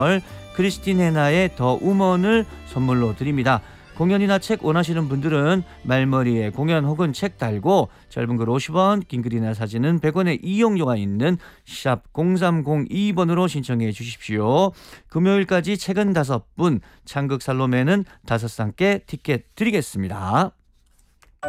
크리스틴 헤나의 더 우먼을 선물로 드립니다. 공연이나 책 원하시는 분들은 말머리에 공연 혹은 책 달고 짧은 글 50원, 긴 글이나 사진은 100원의 이용료가 있는 샵 0302번으로 신청해 주십시오. 금요일까지 책은 5분, 창극 살로메는 5쌍께 티켓 드리겠습니다.